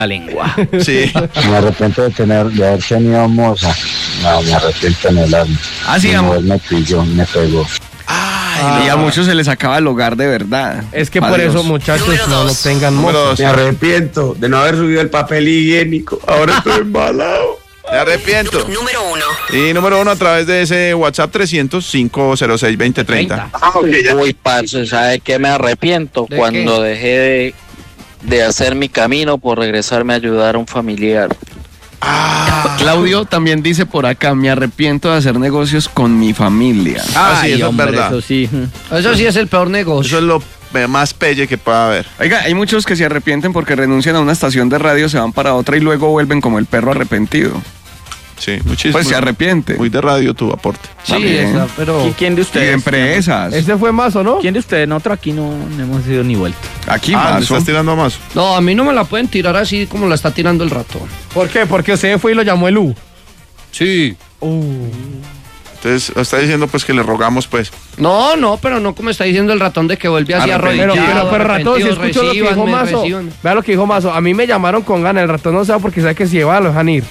la lengua. Sí. Me arrepiento de haber tenido moza. No, me arrepiento en el alma. Así, amor. Me pilló, me pegó. Ay, Y a muchos se les acaba el hogar de verdad. Es que por Adiós. eso, muchachos, no tengan Número moza. 2. Me arrepiento de no haber subido el papel higiénico. Ahora estoy embalado. Me arrepiento. Número 1. Y número 1 a través de ese WhatsApp 300-506-2030. Uy, parce, ¿sabe qué me arrepiento? ¿De Cuando qué? dejé de hacer mi camino por regresarme a ayudar a un familiar. Claudio también dice por acá, me arrepiento de hacer negocios con mi familia. Sí, eso es verdad. Eso sí. Eso sí es el peor negocio. Eso es lo más pelle que pueda haber. Oiga, hay muchos que se arrepienten porque renuncian a una estación de radio, se van para otra y luego vuelven como el perro arrepentido. Sí, muchísimo. Pues se arrepiente. Muy de radio tu aporte. Sí, También. esa, pero... ¿Y quién de Y ustedes? de empresas. Ese fue Mazo, ¿no? ¿Quién de ustedes? Nosotros aquí no hemos ido ni vuelto. Aquí ¿le más. estás tirando a Mazo? No, a mí no me la pueden tirar así como la está tirando el ratón. ¿Por qué? Porque usted fue y lo llamó el U. Sí. Entonces, está diciendo pues que le rogamos pues. No, pero no como está diciendo el ratón de que vuelve así Arrepentido. Pero ratón, si escucho lo que dijo Mazo, vea lo que dijo Mazo, a mí me llamaron con ganas, el ratón no sabe porque sabe que si lleva a los Janir.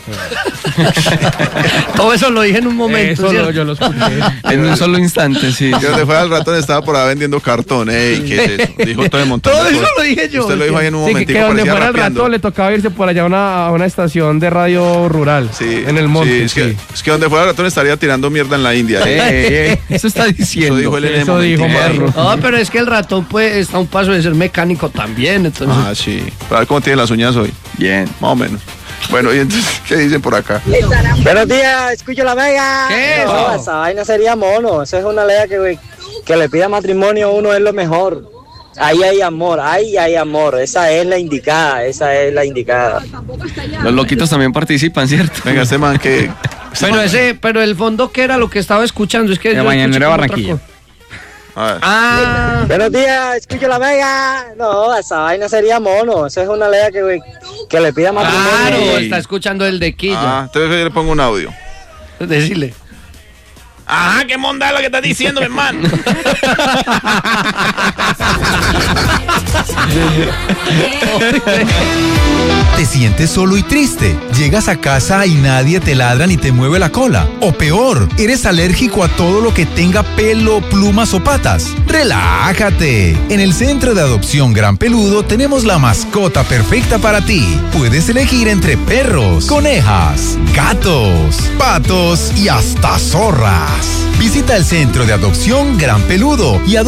Todo eso lo dije en un momento. Eso ¿cierto? yo lo escuché. En un solo instante, sí. Y donde fue al ratón estaba por ahí vendiendo cartón. Ey, ¿qué es eso? Dijo todo el montón Todo de eso cosas. lo dije yo. Usted lo dijo ahí en un Sí, momentico, que donde parecía fuera el rapeando. ratón le tocaba irse por allá a una estación de radio rural. Sí, en el monte. sí, es que donde fuera el ratón estaría tirando mierda en la India. Eso está diciendo. Eso dijo él en el Eso dijo momentico ahí. Marro. No, pero es que el ratón pues está a un paso de ser mecánico también. Entonces, Ah, sí. Para ver cómo tiene las uñas hoy. Bien. Más o menos. Bueno, y entonces, ¿qué dicen por acá? Buenos días, escucho la Vega. ¿Qué es No, eso? esa vaina sería mono. Eso es una ley que le pida matrimonio a uno es lo mejor. Ahí hay amor. Esa es la indicada, Los loquitos también participan, ¿cierto? Venga, este man que... pero el fondo que era lo que estaba escuchando es que De yo Mañanero escuché como Barranquilla. otra cosa. A ver. Ah, Buenos días, escucho la Vega. No, esa vaina sería mono. Eso es una ley que le pida matrimonio. claro, está escuchando el de Quilla. Entonces yo le pongo un audio. Decirle. Ajá, qué monda es lo que estás diciendo, mi hermano. ¿Te sientes solo y triste? Llegas a casa y nadie te ladra ni te mueve la cola. O peor, eres alérgico a todo lo que tenga pelo, plumas o patas. ¡Relájate! En el Centro de Adopción Gran Peludo tenemos la mascota perfecta para ti. Puedes elegir entre perros, conejas, gatos, patos y hasta zorras. Visita el Centro de Adopción Gran Peludo y